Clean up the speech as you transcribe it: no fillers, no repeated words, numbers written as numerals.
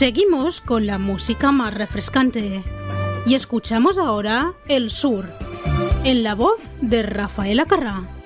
Seguimos con la música más refrescante y escuchamos ahora El Sur, en la voz de Rafaela Carrà.